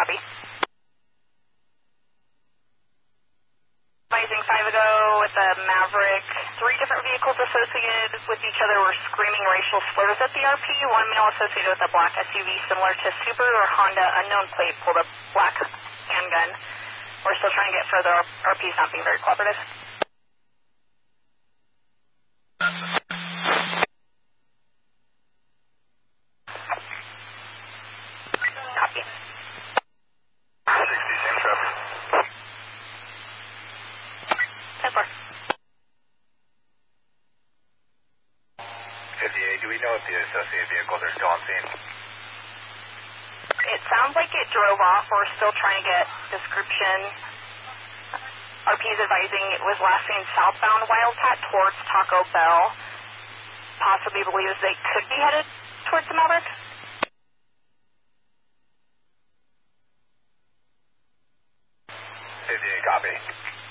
Copy. Advising 5 ago with a Maverick. 3 different vehicles associated with each other were screaming racial slurs at the RP. One male associated with a black SUV similar to Subaru or Honda unknown plate pulled a black handgun. We're still trying to get further. RP's not being very cooperative. Copy. 60, same traffic. 10-4. 58, do we know if the associated vehicles are still on scene? It sounds like it drove off. We're still trying to get description. RP is advising it was last seen southbound Wildcat towards Taco Bell. Possibly believes they could be headed towards the Maverick. 58, copy.